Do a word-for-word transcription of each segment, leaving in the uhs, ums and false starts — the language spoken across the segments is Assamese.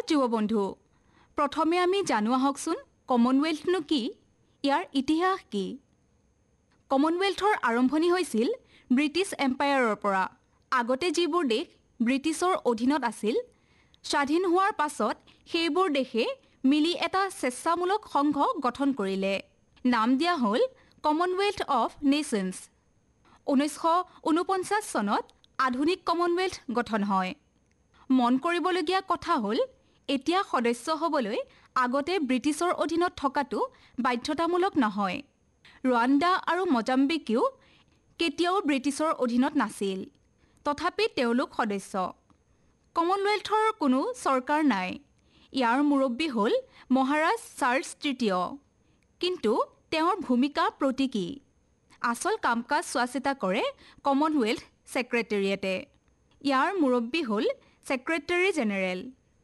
যুৱ বন্ধু, প্ৰথমে আমি জানো আহকচোন কমনৱেলথনো কি, ইয়াৰ ইতিহাস কি। কমনৱেলথৰ আৰম্ভণি হৈছিল ব্ৰিটিছ এম্পায়াৰৰ পৰা। আগতে যিবোৰ দেশ ব্ৰিটিছৰ অধীনত আছিল, স্বাধীন হোৱাৰ পাছত সেইবোৰ দেশে মিলি এটা স্বেচ্ছামূলক সংঘ গঠন কৰিলে। নাম দিয়া হ'ল কমনৱেলথ অফ নেশ্যনছ। ঊনৈছশ ঊনপঞ্চাছ চনত আধুনিক কমনৱেলথ গঠন হয়। মন কৰিবলগীয়া কথা হ'ল এতিয়া সদস্য হ'বলৈ আগতে ব্ৰিটিছৰ অধীনত থকাটো বাধ্যতামূলক নহয়। ৰুৱাণ্ডা আৰু মজাম্বিকেও কেতিয়াও ব্ৰিটিছৰ অধীনত নাছিল, তথাপি তেওঁলোক সদস্য। কমনৱেলথৰ কোনো চৰকাৰ নাই। ইয়াৰ মুৰব্বী হ'ল মহাৰাজ চাৰ্লছ তৃতীয়। কিন্তু তেওঁৰ ভূমিকা প্ৰতীকী। আচল কাম কাজ চোৱা চিতা কৰে কমনৱেলথ ছেক্ৰেটেৰিয়েটে। ইয়াৰ মুৰব্বী হ'ল ছেক্ৰেটাৰী জেনেৰেল।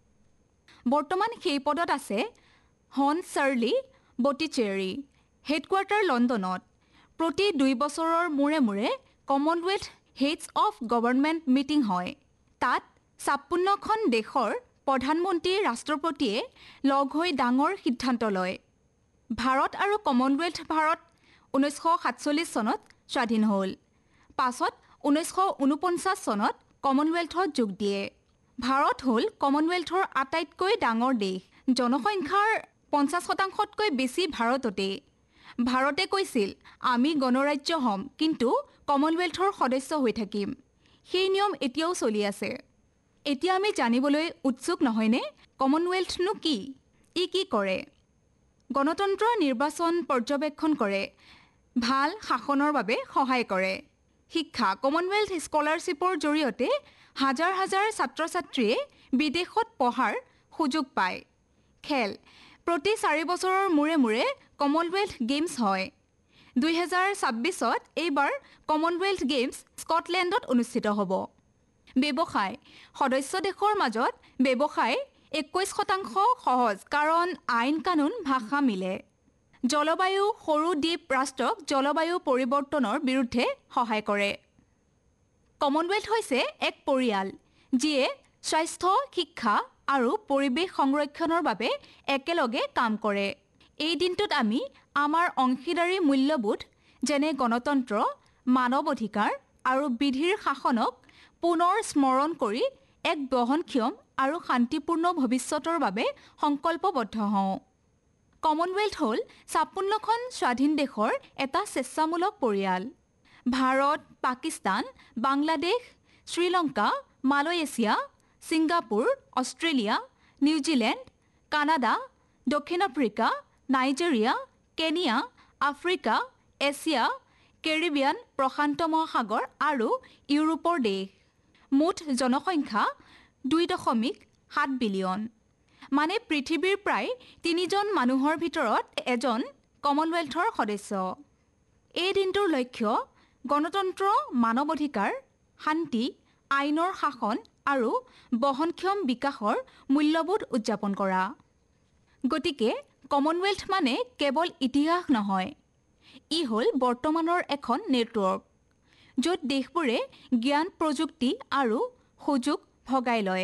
বৰ্তমান সেই পদত আছে হন চাৰ্লি বটিচেৰী। হেডকোৱাৰ্টাৰ লণ্ডনত। প্ৰতি দুই বছৰৰ মূৰে মূৰে Commonwealth heads of government meeting হয়। তাত ছাপন্নখন দেশৰ প্ৰধানমন্ত্ৰী ৰাষ্ট্ৰপতিয়ে লগ হৈ ডাঙৰ সিদ্ধান্ত লয়। ভাৰত আৰু কমনৱেলথ ভাৰত ঊনৈছশ সাতচল্লিছ চনত স্বাধীন হ'ল। পাছত ঊনৈছশ ঊনপঞ্চাছ চনত কমনৱেলথত যোগ দিয়ে। ভাৰত হ'ল কমনৱেলথৰ আটাইতকৈ ডাঙৰ দেশ। জনসংখ্যাৰ পঞ্চাছ শতাংশতকৈ বেছি ভাৰততেই। ভাৰতে কৈছিল আমি গণৰাজ্য হ'ম, কিন্তু কমনৱেলথৰ সদস্য হৈ থাকিম। সেই নিয়ম এতিয়াও চলি আছে। এতিয়া আমি জানিবলৈ উৎসুক নহয়নে কমনৱেলথনো কি, ই কি কৰে? গণতন্ত্ৰ নিৰ্বাচন পৰ্যবেক্ষণ কৰে, ভাল শাসনৰ বাবে সহায় কৰে। শিক্ষা কমনৱেলথ স্কলাৰশ্বিপৰ জৰিয়তে হাজাৰ হাজাৰ ছাত্ৰ ছাত্ৰীয়ে বিদেশত পঢ়াৰ সুযোগ পায়। খেল প্ৰতি চাৰি বছৰৰ মূৰে মূৰে কমনৱেলথ গেমছ হয়। দুই হাজাৰ ছাব্বিছত এইবাৰ কমনৱেলথ গেমছ স্কটলেণ্ডত অনুষ্ঠিত হ'ব। ব্যৱসায় সদস্য দেশৰ মাজত ব্যৱসায় একৈছ শতাংশ সহজ, কাৰণ আইন কানুন ভাষা মিলে। জলবায়ু সৰু দ্বীপ ৰাষ্ট্ৰক জলবায়ু পৰিৱৰ্তনৰ বিৰুদ্ধে সহায় কৰে। কমনৱেলথ হৈছে এক পৰিয়াল যিয়ে স্বাস্থ্য, শিক্ষা আৰু পৰিৱেশ সংৰক্ষণৰ বাবে একেলগে কাম কৰে। এই দিনটোত আমি আমাৰ অংশীদাৰী মূল্যবোধ যেনে গণতন্ত্ৰ, মানৱ অধিকাৰ আৰু বিধিৰ শাসনক পুনৰ স্মৰণ কৰি এক বহনক্ষম আৰু শান্তিপূৰ্ণ ভৱিষ্যতৰ বাবে সংকল্পবদ্ধ হওঁ। কমনৱেলথ হ'ল ছাপন্নখন স্বাধীন দেশৰ এটা স্বেচ্ছামূলক পৰিয়াল। Bharat, Pakistan, Bangladesh, Sri Lanka, Malaysia, Singapore, Australia, New Zealand, Canada, দক্ষিণ Africa, Nigeria, Kenya, Africa, Asia, Caribbean, প্ৰশান্ত মহাসাগৰ আৰু ইউৰোপৰ দেশ। মুঠ জনসংখ্যা দুই দশমিক সাত বিলিয়ন। মানে পৃথিৱীৰ প্ৰায় তিনিজন মানুহৰ ভিতৰত এজন কমনৱেলথৰ সদস্য। এই দিনটোৰ লক্ষ্য গণতন্ত্ৰ, মানৱ অধিকাৰ, শান্তি, আইনৰ শাসন আৰু বহনক্ষম বিকাশৰ মূল্যবোধ উদযাপন কৰা। গতিকে কমনৱেলথ মানে কেৱল ইতিহাস নহয়, ই হ'ল বৰ্তমানৰ এখন নেটৱৰ্ক, য'ত দেশবোৰে জ্ঞান, প্ৰযুক্তি আৰু সুযোগ ভগাই লয়।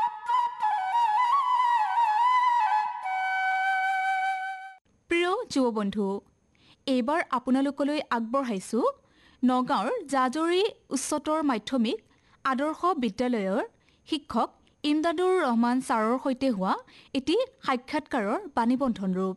প্ৰিয় যুৱ বন্ধু, এইবাৰ আপোনালোকলৈ আগবঢ়াইছোঁ নগাঁৱৰ জাজৰি উচ্চতৰ মাধ্যমিক আদৰ্শ বিদ্যালয়ৰ শিক্ষক ইমদাদুৰ ৰহমান ছাৰৰ সৈতে হোৱা এটি সাক্ষাৎকাৰৰ বাণীবন্ধন ৰূপ।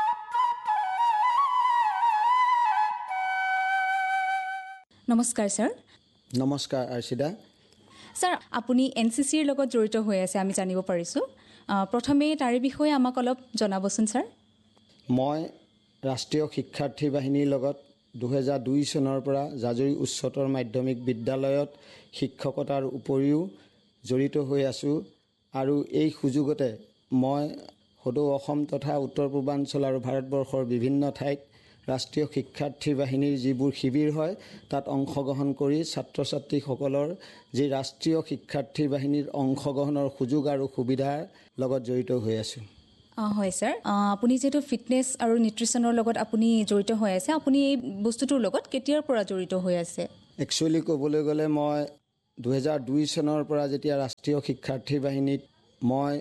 নমস্কাৰ ছাৰ। নমস্কাৰ আৰ্চিদা। ছাৰ, আপুনি এন চি চিৰ লগত জড়িত হৈ আছে আমি জানিব পাৰিছোঁ। প্ৰথমে তাৰে বিষয়ে আমাক অলপ জনাবচোন ছাৰ। মই ৰাষ্ট্ৰীয় শিক্ষাৰ্থী বাহিনীৰ লগত দুহেজাৰ দুই চনৰ পৰা জাজৰি উচ্চতৰ মাধ্যমিক বিদ্যালয়ত শিক্ষকতাৰ উপৰিও জড়িত হৈ আছোঁ আৰু এই সুযোগতে মই সদৌ অসম তথা উত্তৰ পূৰ্বাঞ্চল আৰু ভাৰতবৰ্ষৰ বিভিন্ন ঠাইত ৰাষ্ট্ৰীয় শিক্ষাৰ্থী বাহিনীৰ যিবোৰ শিবিৰ হয় তাত অংশগ্ৰহণ কৰি ছাত্ৰ ছাত্ৰীসকলৰ যি ৰাষ্ট্ৰীয় শিক্ষাৰ্থী বাহিনীৰ অংশগ্ৰহণৰ সুযোগ আৰু সুবিধাৰ লগত জড়িত হৈ আছোঁ। হয় ছাৰ, আপুনি যিহেতু ফিটনেছ আৰু নিউট্ৰিশ্যনৰ লগত আপুনি জড়িত হৈ আছে, আপুনি এই বস্তুটোৰ লগত কেতিয়াৰ পৰা জড়িত হৈ আছে? একচুৱেলি ক'বলৈ গ'লে মই দুহেজাৰ দুই চনৰ পৰা যেতিয়া ৰাষ্ট্ৰীয় শিক্ষাৰ্থী বাহিনীত মই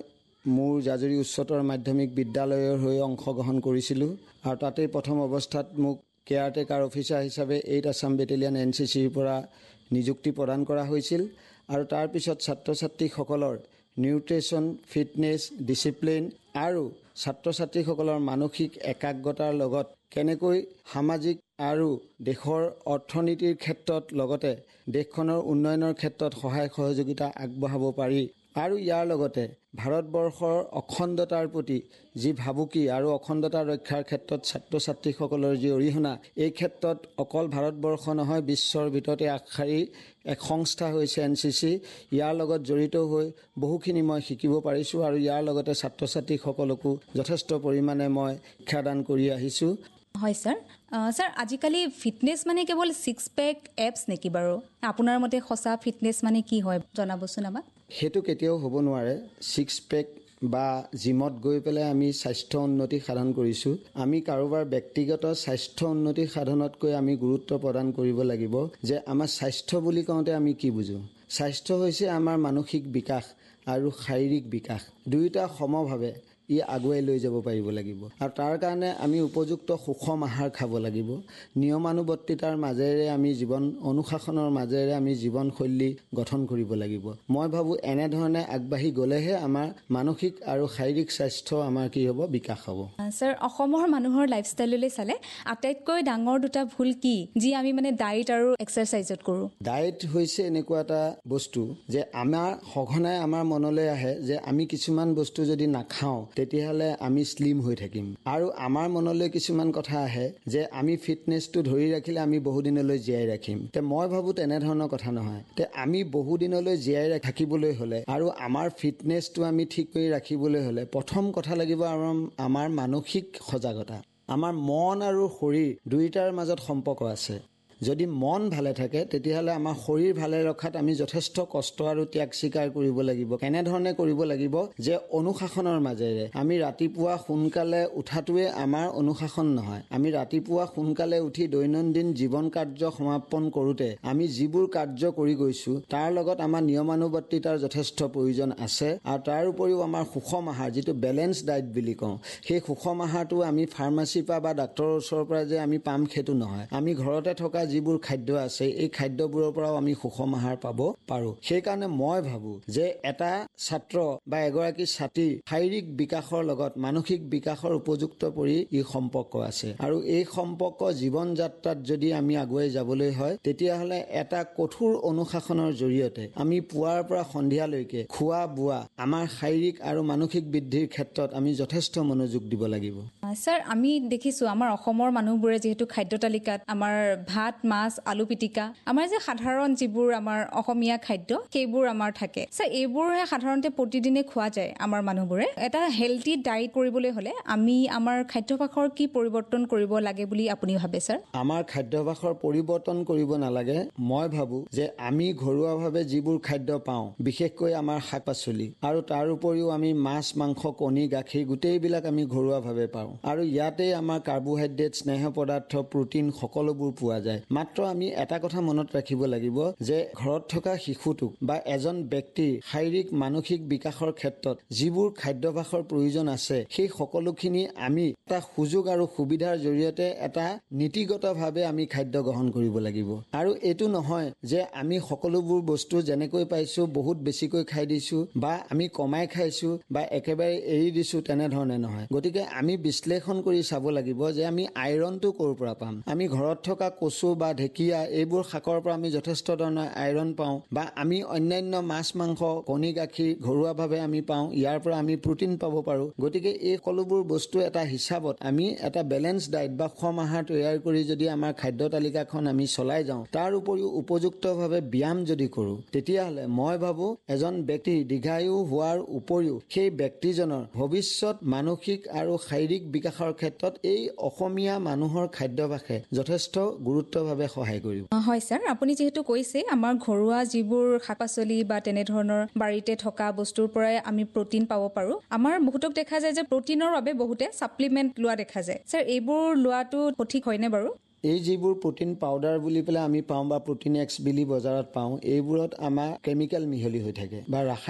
মোৰ জাজৰি উচ্চতৰ মাধ্যমিক বিদ্যালয়ৰ হৈ অংশগ্ৰহণ কৰিছিলোঁ আৰু তাতেই প্ৰথম অৱস্থাত মোক কেয়াৰটেকাৰ অফিচাৰ হিচাপে eight Assam battalion N C চিৰ পৰা নিযুক্তি প্ৰদান কৰা হৈছিল আৰু তাৰপিছত ছাত্ৰ ছাত্ৰীসকলৰ নিউট্ৰিশ্যন ফিটনেছ ডিচিপ্লিন আৰু ছাত্ৰ ছাত্ৰীসকলৰ মানসিক একাগ্ৰতাৰ লগত কেনেকৈ সামাজিক আৰু দেশৰ অৰ্থনীতিৰ ক্ষেত্ৰত লগতে দেশখনৰ উন্নয়নৰ ক্ষেত্ৰত সহায় সহযোগিতা আগবঢ়াব পাৰি আৰু ইয়াৰ লগতে ভাৰতবৰ্ষৰ অখণ্ডতাৰ প্ৰতি যি ভাবুকি আৰু অখণ্ডতা ৰক্ষাৰ ক্ষেত্ৰত ছাত্ৰ ছাত্ৰীসকলৰ যি অৰিহণা এই ক্ষেত্ৰত অকল ভাৰতবৰ্ষ নহয় বিশ্বৰ ভিতৰতে আগশাৰী এক সংস্থা হৈছে এন চি চি। ইয়াৰ লগত জড়িত হৈ বহুখিনি মই শিকিব পাৰিছোঁ আৰু ইয়াৰ লগতে ছাত্ৰ ছাত্ৰীসকলকো যথেষ্ট পৰিমাণে মই শিক্ষাদান কৰি আহিছোঁ। হয় ছাৰ। ছাৰ আজিকালি ফিটনেছ মানে কেৱল ছিক্স পেক এপছ নেকি বাৰু? আপোনাৰ মতে সঁচা ফিটনেছ মানে কি হয় জনাবচোন আমাক। সেইটো কেতিয়াও হ'ব নোৱাৰে। ছিক্স পেক বা জিমত গৈ পেলাই আমি স্বাস্থ্য উন্নতি সাধন কৰিছোঁ। আমি কাৰোবাৰ ব্যক্তিগত স্বাস্থ্য উন্নতি সাধনতকৈ আমি গুৰুত্ব প্ৰদান কৰিব লাগিব যে আমাৰ স্বাস্থ্য বুলি কওঁতে আমি কি বুজোঁ। স্বাস্থ্য হৈছে আমাৰ মানসিক বিকাশ আৰু শাৰীৰিক বিকাশ দুয়োটা সমভাৱে ই আগুৱাই লৈ যাব পাৰিব লাগিব আৰু তাৰ কাৰণে আমি উপযুক্ত সুষম আহাৰ খাব লাগিব। নিয়মানুবৰ্তিতাৰ মাজেৰে আমি জীৱন অনুশাসনৰ মাজেৰে আমি জীৱনশৈলী গঠন কৰিব লাগিব। মই ভাবোঁ এনেধৰণে আগবাঢ়ি গ'লেহে আমাৰ মানসিক আৰু শাৰীৰিক স্বাস্থ্য আমাৰ কি হ'ব বিকাশ হ'ব। ছাৰ অসমৰ মানুহৰ লাইফষ্টাইললৈ চালে আটাইতকৈ ডাঙৰ দুটা ভুল কি যি আমি মানে ডায়েট আৰু এক্সাৰচাইজত কৰোঁ? ডায়েট হৈছে এনেকুৱা এটা বস্তু যে আমাৰ সঘনাই আমাৰ মনলৈ আহে যে আমি কিছুমান বস্তু যদি নাখাওঁ তেতিয়াহ'লে আমি শ্লিম হৈ থাকিম আৰু আমাৰ মনলৈ কিছুমান কথা আহে যে আমি ফিটনেছটো ধৰি ৰাখিলে আমি বহুদিনলৈ জীয়াই ৰাখিম। তে মই ভাবোঁ তেনেধৰণৰ কথা নহয়। তে আমি বহুদিনলৈ জীয়াই থাকিবলৈ হ'লে আৰু আমাৰ ফিটনেছটো আমি ঠিক কৰি ৰাখিবলৈ হ'লে প্ৰথম কথা লাগিব আমাৰ আমাৰ মানসিক সজাগতা। আমাৰ মন আৰু শৰীৰ দুয়োটাৰ মাজত সম্পৰ্ক আছে। যদি মন ভালে থাকে তেতিয়াহ'লে আমাৰ শৰীৰ ভালে ৰখাত আমি যথেষ্ট কষ্ট আৰু ত্যাগ স্বীকাৰ কৰিব লাগিব। কেনেধৰণে কৰিব লাগিব যে অনুশাসনৰ মাজেৰে আমি ৰাতিপুৱা সোনকালে উঠাটোৱে আমাৰ অনুশাসন নহয়। আমি ৰাতিপুৱা সোনকালে উঠি দৈনন্দিন জীৱন কাৰ্য সমাপন কৰোঁতে আমি যিবোৰ কাৰ্য কৰি গৈছোঁ তাৰ লগত আমাৰ নিয়মানুবৰ্তিতাৰ যথেষ্ট প্ৰয়োজন আছে আৰু তাৰ উপৰিও আমাৰ সুষম আহাৰ যিটো বেলেঞ্চ ডায়েট বুলি কওঁ সেই সুষম আহাৰটো আমি ফাৰ্মাচীৰ পৰা বা ডাক্তৰৰ ওচৰৰ পৰা যে আমি পাম সেইটো নহয়। আমি ঘৰতে থকা যিবোৰ খাদ্য আছে এই খাদ্যবোৰৰ পৰাও আমি সুষম আহাৰ পাব পাৰোঁ। সেইকাৰণে মই ভাবোঁ যে এটা ছাত্ৰ বা এগৰাকী ছাত্ৰীৰ শাৰীৰিক বিকাশৰ লগত মানসিক বিকাশৰ উপযুক্ত পৰি ই সম্পৰ্ক আছে আৰু এই সম্পৰ্ক জীৱন যাত্ৰাত যদি আমি আগুৱাই যাবলৈ হয় তেতিয়াহ'লে এটা কঠোৰ অনুশাসনৰ জৰিয়তে আমি পুৱাৰ পৰা সন্ধিয়ালৈকে খোৱা বোৱা আমাৰ শাৰীৰিক আৰু মানসিক বৃদ্ধিৰ ক্ষেত্ৰত আমি যথেষ্ট মনোযোগ দিব লাগিব। ছাৰ আমি দেখিছোঁ আমাৰ অসমৰ মানুহবোৰে যিহেতু খাদ্য তালিকাত আমাৰ ভাত মাছ আলু পিটিকা আমাৰ যে সাধাৰণ যিবোৰ আমাৰ অসমীয়া খাদ্য সেইবোৰ আমাৰ থাকে। ছাৰ এইবোৰহে সাধাৰণতে প্ৰতিদিনে খোৱা যায় আমাৰ মানুহবোৰে। এটা হেল্থি ডায়েট কৰিবলৈ হ'লে আমি আমাৰ খাদ্যাভ্যাসৰ কি পৰিৱৰ্তন কৰিব লাগে বুলি আপুনি ভাবে ছাৰ? আমাৰ খাদ্যাভ্যাসৰ পৰিৱৰ্তন কৰিব নালাগে। মই ভাবোঁ যে আমি ঘৰুৱাভাৱে যিবোৰ খাদ্য পাওঁ বিশেষকৈ আমাৰ শাক পাচলি আৰু তাৰ উপৰিও আমি মাছ মাংস কণী গাখীৰ গোটেইবিলাক আমি ঘৰুৱাভাৱে পাওঁ আৰু ইয়াতেই আমাৰ কাৰ্বোহাইড্ৰেট স্নেহ পদাৰ্থ প্ৰটিন সকলোবোৰ পোৱা যায়। মাত্ৰ আমি এটা কথা মনত ৰাখিব লাগিব যে ঘৰত থকা শিশুটোক বা এজন ব্যক্তিৰ শাৰীৰিক মানসিক বিকাশৰ ক্ষেত্ৰত যিবোৰ খাদ্যাভ্যাসৰ প্ৰয়োজন আছে সেই সকলোখিনি আমি এটা সুযোগ আৰু সুবিধাৰ জৰিয়তে এটা নীতিগতভাৱে আমি খাদ্য গ্ৰহণ কৰিব লাগিব আৰু এইটো নহয় যে আমি সকলোবোৰ বস্তু যেনেকৈ পাইছোঁ বহুত বেছিকৈ খাই দিছোঁ বা আমি কমাই খাইছোঁ বা একেবাৰে এৰি দিছোঁ তেনেধৰণে নহয়। গতিকে আমি বিশ্লেষণ কৰি চাব লাগিব যে আমি আইৰণটো ক'ৰ পৰা পাম। আমি ঘৰত থকা কচু বা ঢেকীয়া এইবোৰ শাকৰ পৰা আমি যথেষ্ট ধৰণৰ আইৰণ পাওঁ বা আমি অন্যান্য মাছ মাংস কণী গাখীৰ ঘৰুৱাভাৱে আমি পাওঁ ইয়াৰ পৰা আমি প্ৰটিন পাব পাৰোঁ। গতিকে এই সকলোবোৰ বস্তু এটা হিচাপত আমি এটা বেলেঞ্চ ডায়েট বা সুষম আহাৰ তৈয়াৰ কৰি যদি আমাৰ খাদ্য তালিকাখন আমি চলাই যাওঁ তাৰ উপৰিও উপযুক্তভাৱে ব্যায়াম যদি কৰোঁ তেতিয়াহ'লে মই ভাবোঁ এজন ব্যক্তি দীৰ্ঘায়ু হোৱাৰ উপৰিও সেই ব্যক্তিজনৰ ভৱিষ্যত মানসিক আৰু শাৰীৰিক বিকাশৰ ক্ষেত্ৰত এই অসমীয়া মানুহৰ খাদ্যাভ্যাসে যথেষ্ট গুৰুত্বভাৱে সহায় কৰিব। হয় ছাৰ, আপুনি যিহেতু কৈছে আমাৰ ঘৰুৱা যিবোৰ শাক পাচলি বা তেনেধৰণৰ বাৰীতে থকা বস্তুৰ পৰাই আমি প্ৰটিন পাব পাৰোঁ। আমাৰ বহুতক দেখা যায় যে প্ৰটিনৰ বাবে বহুতে ছাপ্লিমেণ্ট লোৱা দেখা যায়। ছাৰ এইবোৰ লোৱাটো সঠিক হয়নে বাৰু? এই যিবোৰ প্ৰটিন পাউডাৰ বুলি পেলাই আমি পাওঁ বা প্ৰটিন এক্স বুলি বজাৰত পাওঁ এইবোৰত আমাৰ কেমিকেল মিহলি হৈ থাকে বা ৰাসায়নিক